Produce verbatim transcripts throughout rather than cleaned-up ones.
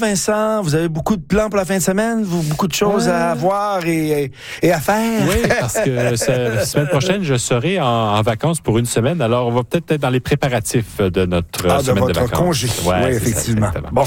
Vincent, vous avez beaucoup de plans pour la fin de semaine, vous, beaucoup de choses euh... à voir et, et à faire. Oui, parce que la semaine prochaine, je serai en, en vacances pour une semaine. Alors, on va peut-être être dans les préparatifs de notre ah, semaine de, de vacances. Congé. Ouais, oui, effectivement. Ça, bon.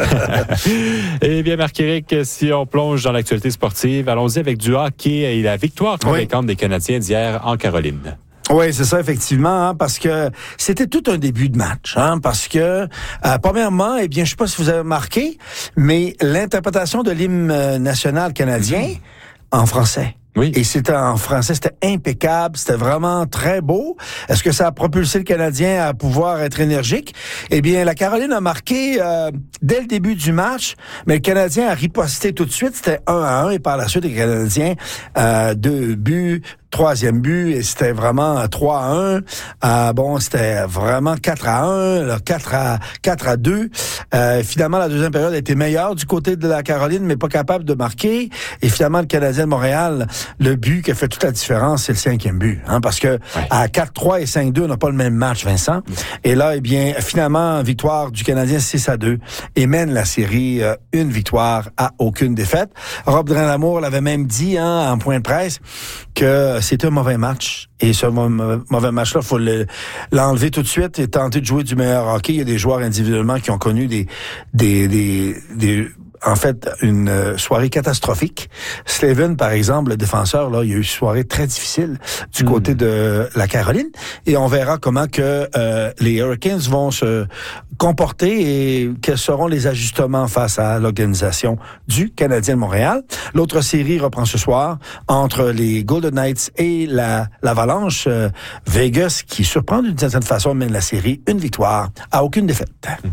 Eh bien, Marc-Éric, si on plonge dans l'actualité sportive, allons-y avec du hockey et la victoire convaincante oui. des Canadiens d'hier en Caroline. Oui, c'est ça, effectivement, hein, parce que c'était tout un début de match, hein, parce que, euh, premièrement, eh bien, je sais pas si vous avez remarqué, mais l'interprétation de l'hymne national canadien mmh. en français. Oui. Et c'était en français, c'était impeccable, c'était vraiment très beau. Est-ce que ça a propulsé le Canadien à pouvoir être énergique? Eh bien, la Caroline a marqué euh, dès le début du match, mais le Canadien a riposté tout de suite, c'était un à un, et par la suite, les Canadiens, euh, deux buts, troisième but, et c'était vraiment trois à un. Euh, bon, c'était vraiment quatre à un, là, quatre à deux. Euh, finalement, la deuxième période a été meilleure du côté de la Caroline, mais pas capable de marquer. Et finalement, le Canadien de Montréal, le but qui a fait toute la différence, c'est le cinquième but. Hein, parce que ouais. à quatre trois et cinq deux, on n'a pas le même match, Vincent. Mmh. Et là, eh bien, finalement, victoire du Canadien six à deux et mène la série euh, une victoire à aucune défaite. Rob Drain-Lamour l'avait même dit hein, en point de presse que c'était un mauvais match. Et ce mauvais match-là, il faut le, l'enlever tout de suite et tenter de jouer du meilleur hockey. Il y a des joueurs individuellement qui ont connu des, des, des, des en fait, une soirée catastrophique. Slavin, par exemple, le défenseur, là, il y a eu une soirée très difficile du mmh. côté de la Caroline. Et on verra comment que euh, les Hurricanes vont se comporter et quels seront les ajustements face à l'organisation du Canadien de Montréal. L'autre série reprend ce soir entre les Golden Knights et la l'Avalanche. Euh, Vegas, qui surprend d'une certaine façon, mène la série une victoire à aucune défaite.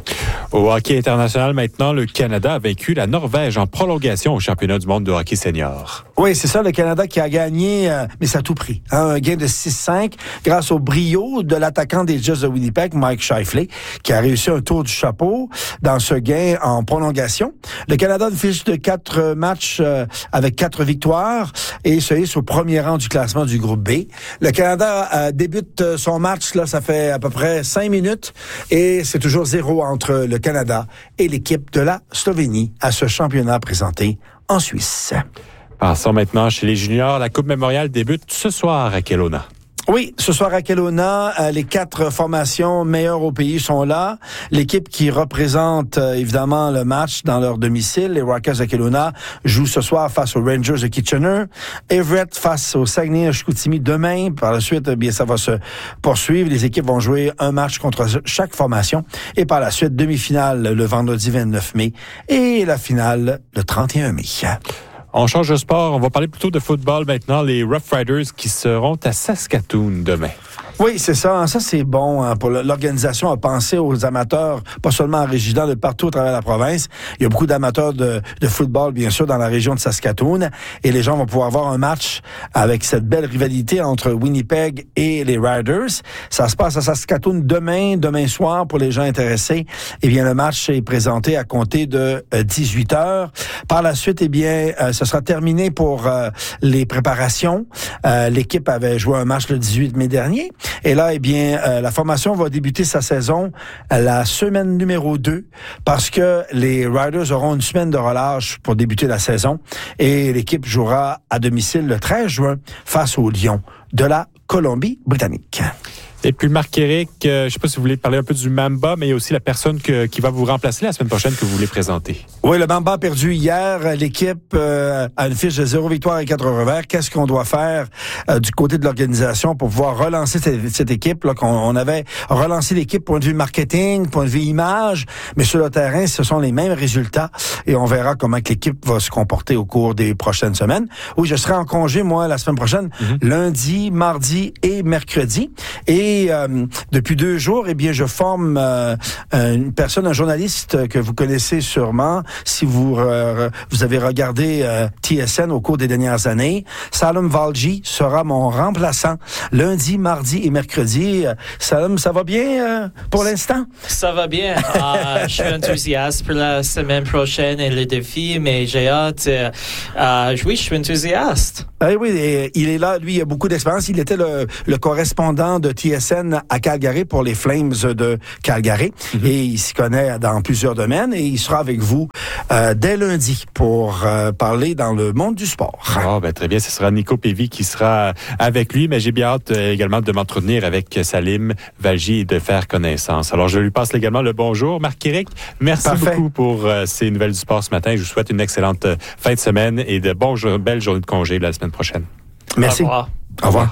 Au hockey international, maintenant, le Canada a vaincu la Norvège en prolongation au championnat du monde de hockey senior. Oui, c'est ça, le Canada qui a gagné, euh, mais c'est à tout prix. Hein, un gain de six cinq grâce au brio de l'attaquant des Jets de Winnipeg, Mike Scheifele, qui a réussi un tour du chapeau dans ce gain en prolongation. Le Canada a une fiche de quatre matchs euh, avec quatre victoires et se hisse au premier rang du classement du groupe B. Le Canada euh, débute son match, là, ça fait à peu près cinq minutes et c'est toujours zéro entre le Canada et l'équipe de la Slovénie à ce championnat présenté en Suisse. Passons maintenant chez les juniors. La Coupe Mémoriale débute ce soir à Kelowna. Oui, ce soir à Kelowna, euh, les quatre formations meilleures au pays sont là. L'équipe qui représente euh, évidemment le match dans leur domicile, les Rockets de Kelowna, joue ce soir face aux Rangers de Kitchener. Everett face au Saguenay-Chicoutimi demain. Par la suite, eh bien, ça va se poursuivre. Les équipes vont jouer un match contre chaque formation. Et par la suite, demi-finale le vendredi vingt-neuf mai et la finale le trente et un mai. On change de sport. On va parler plutôt de football maintenant. Les Rough Riders qui seront à Saskatoon demain. Oui, c'est ça. Ça, c'est bon. Hein, pour l'organisation a pensé aux amateurs, pas seulement en Régidant, de partout à travers la province. Il y a beaucoup d'amateurs de, de football, bien sûr, dans la région de Saskatoon. Et les gens vont pouvoir voir un match avec cette belle rivalité entre Winnipeg et les Riders. Ça se passe à Saskatoon demain, demain soir, pour les gens intéressés. Eh bien, le match est présenté à compter de euh, dix-huit heures. Par la suite, eh bien, euh, ce sera terminé pour euh, les préparations. Euh, l'équipe avait joué un match le dix-huit mai dernier. Et là, eh bien, euh, la formation va débuter sa saison à la semaine numéro deux parce que les Riders auront une semaine de relâche pour débuter la saison et l'équipe jouera à domicile le treize juin face aux Lions de la Colombie-Britannique. Et puis, Marc-Éric, euh, je ne sais pas si vous voulez parler un peu du Mamba, mais il y a aussi la personne que, qui va vous remplacer la semaine prochaine que vous voulez présenter. Oui, le Mamba a perdu hier. L'équipe euh, a une fiche de zéro victoire et quatre revers. Qu'est-ce qu'on doit faire euh, du côté de l'organisation pour pouvoir relancer cette, cette équipe? Là, qu'on on avait relancé l'équipe point de vue marketing, point de vue image, mais sur le terrain, ce sont les mêmes résultats et on verra comment que l'équipe va se comporter au cours des prochaines semaines. Oui, je serai en congé, moi, la semaine prochaine, mm-hmm. lundi, mardi et mercredi. Et Et euh, depuis deux jours, eh bien, je forme euh, une personne, un journaliste que vous connaissez sûrement si vous euh, vous avez regardé euh, T S N au cours des dernières années. Salem Valji sera mon remplaçant lundi, mardi et mercredi. Euh, Salem, ça va bien euh, pour l'instant? Ça va bien. Euh, je suis enthousiaste pour la semaine prochaine et le défi, mais j'ai hâte. Euh, euh, oui, je suis enthousiaste. Eh oui, et il est là. Lui, il a beaucoup d'expérience. Il était le, le correspondant de T S N S N à Calgary pour les Flames de Calgary. Mm-hmm. Et il s'y connaît dans plusieurs domaines et il sera avec vous euh, dès lundi pour euh, parler dans le monde du sport. Oh, ben, très bien, ce sera Nico Pévy qui sera avec lui, mais j'ai bien hâte euh, également de m'entretenir avec Salim Valji et de faire connaissance. Alors, je lui passe également le bonjour. Marc-Éric, merci Parfait. beaucoup pour euh, ces nouvelles du sport ce matin. Je vous souhaite une excellente euh, fin de semaine et de bonnes, belles journées de congé la semaine prochaine. Merci. Au revoir. Au revoir.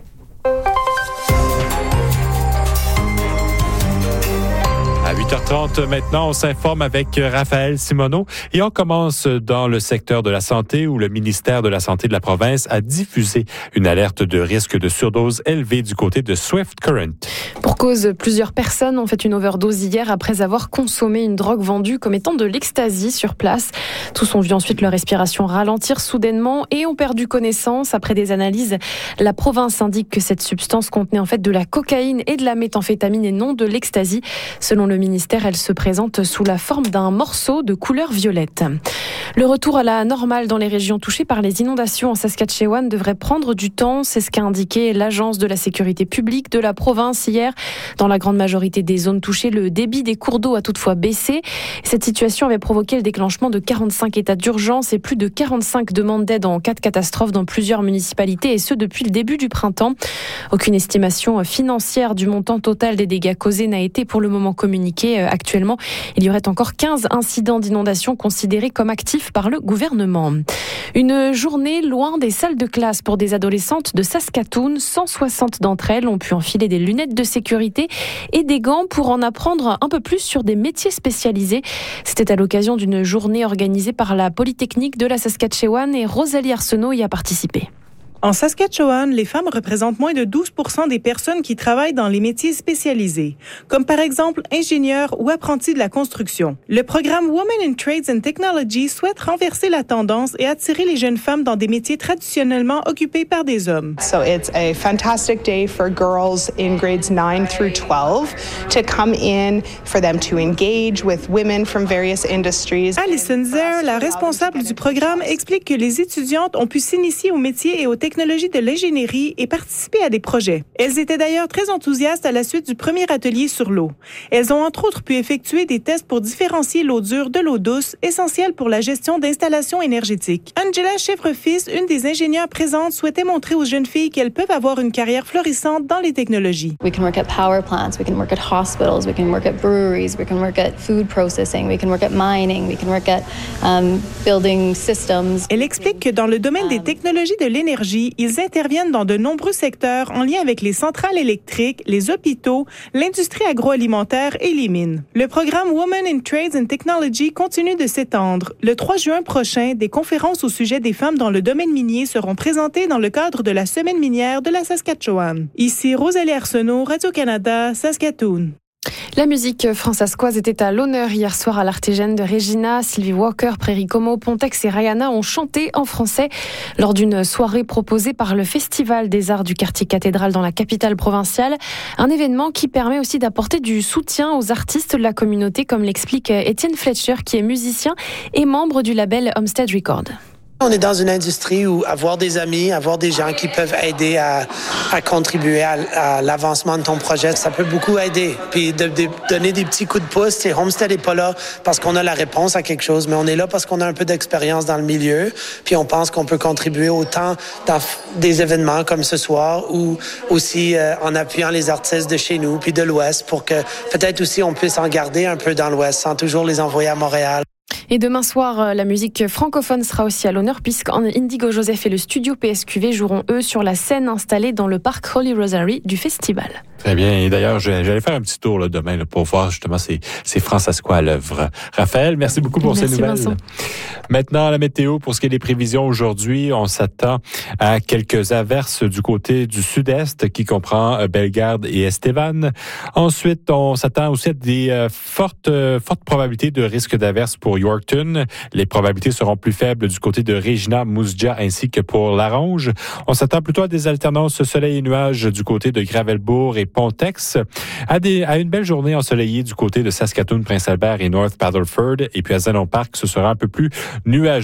À huit heures trente maintenant, on s'informe avec Raphaël Simoneau et on commence dans le secteur de la santé où le ministère de la Santé de la province a diffusé une alerte de risque de surdose élevée du côté de Swift Current. Pour cause, plusieurs personnes ont fait une overdose hier après avoir consommé une drogue vendue comme étant de l'ecstasy sur place. Tous ont vu ensuite leur respiration ralentir soudainement et ont perdu connaissance. Après des analyses, la province indique que cette substance contenait en fait de la cocaïne et de la méthamphétamine et non de l'ecstasy. Selon le ministère, elle se présente sous la forme d'un morceau de couleur violette. Le retour à la normale dans les régions touchées par les inondations en Saskatchewan devrait prendre du temps. C'est ce qu'a indiqué l'Agence de la sécurité publique de la province hier. Dans la grande majorité des zones touchées, le débit des cours d'eau a toutefois baissé. Cette situation avait provoqué le déclenchement de quarante-cinq états d'urgence et plus de quarante-cinq demandes d'aide en cas de catastrophe dans plusieurs municipalités, et ce depuis le début du printemps. Aucune estimation financière du montant total des dégâts causés n'a été pour le moment communiquée. Actuellement, il y aurait encore quinze incidents d'inondation considérés comme actifs par le gouvernement. Une journée loin des salles de classe pour des adolescentes de Saskatoon. cent soixante d'entre elles ont pu enfiler des lunettes de sécurité et des gants pour en apprendre un peu plus sur des métiers spécialisés. C'était à l'occasion d'une journée organisée par la Polytechnique de la Saskatchewan et Rosalie Arsenault y a participé. En Saskatchewan, les femmes représentent moins de douze pour cent des personnes qui travaillent dans les métiers spécialisés, comme par exemple ingénieurs ou apprentis de la construction. Le programme Women in Trades and Technology souhaite renverser la tendance et attirer les jeunes femmes dans des métiers traditionnellement occupés par des hommes. So it's a fantastic day for girls in grades nine through twelve to come in, for them to engage with women from various industries. Alison Zer, la responsable du programme, explique que les étudiantes ont pu s'initier aux métiers et aux technologies de l'ingénierie et participer à des projets. Elles étaient d'ailleurs très enthousiastes à la suite du premier atelier sur l'eau. Elles ont entre autres pu effectuer des tests pour différencier l'eau dure de l'eau douce, essentielle pour la gestion d'installations énergétiques. Angela Chèvrefils, une des ingénieures présentes, souhaitait montrer aux jeunes filles qu'elles peuvent avoir une carrière florissante dans les technologies. We can work at power plants, we can work at hospitals, we can work at breweries, we can work at food processing, we can work at mining, we can work at um, building systems. Elle explique que dans le domaine des technologies de l'énergie, ils interviennent dans de nombreux secteurs en lien avec les centrales électriques, les hôpitaux, l'industrie agroalimentaire et les mines. Le programme Women in Trades and Technology continue de s'étendre. Le trois juin prochain, des conférences au sujet des femmes dans le domaine minier seront présentées dans le cadre de la Semaine minière de la Saskatchewan. Ici Rosalie Arsenault, Radio-Canada, Saskatoon. La musique françaiscoise était à l'honneur hier soir à l'Artégène de Regina. Sylvie Walker, Prairie Como, Pontex et Rihanna ont chanté en français lors d'une soirée proposée par le Festival des Arts du quartier cathédral dans la capitale provinciale. Un événement qui permet aussi d'apporter du soutien aux artistes de la communauté, comme l'explique Étienne Fletcher, qui est musicien et membre du label Homestead Records. On est dans une industrie où avoir des amis, avoir des gens qui peuvent aider à, à contribuer à, à l'avancement de ton projet, ça peut beaucoup aider. Puis de, de donner des petits coups de pouce. Et Homestead n'est pas là parce qu'on a la réponse à quelque chose, mais on est là parce qu'on a un peu d'expérience dans le milieu. Puis on pense qu'on peut contribuer autant dans des événements comme ce soir ou aussi euh, en appuyant les artistes de chez nous puis de l'Ouest pour que peut-être aussi on puisse en garder un peu dans l'Ouest sans toujours les envoyer à Montréal. Et demain soir, la musique francophone sera aussi à l'honneur puisqu'en Indigo Joseph et le studio P S Q V joueront eux sur la scène installée dans le parc Holy Rosary du festival. Très bien. Et d'ailleurs, j'allais faire un petit tour là, demain là, pour voir justement ces, ces Francescois à l'œuvre. Raphaël, merci beaucoup pour merci ces nouvelles. Vincent. Maintenant, la météo, pour ce qui est des prévisions aujourd'hui, on s'attend à quelques averses du côté du sud-est qui comprend Bellegarde et Estevan. Ensuite, on s'attend aussi à des euh, fortes, euh, fortes probabilités de risque d'averses pour Yorkton. Les probabilités seront plus faibles du côté de Regina, Moose-Jaw ainsi que pour Laronge. On s'attend plutôt à des alternances soleil et nuages du côté de Gravelbourg et Pontex, à, des, à une belle journée ensoleillée du côté de Saskatoon, Prince-Albert et North Battleford. Et puis à Zenon Park, ce sera un peu plus nuageux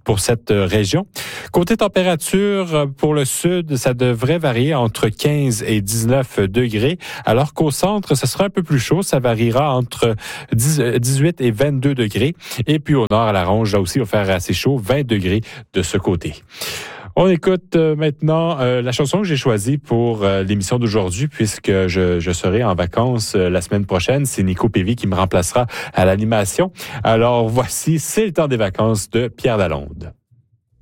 pour cette région. Côté température, pour le sud, ça devrait varier entre quinze et dix-neuf degrés, alors qu'au centre, ce sera un peu plus chaud. Ça variera entre dix-huit et vingt-deux degrés. Et puis au nord, à la Ronge, là aussi, il va faire assez chaud, vingt degrés de ce côté. On écoute euh, maintenant euh, la chanson que j'ai choisie pour euh, l'émission d'aujourd'hui, puisque je, je serai en vacances euh, la semaine prochaine. C'est Nico Pévy qui me remplacera à l'animation. Alors voici, c'est le temps des vacances de Pierre Lalonde.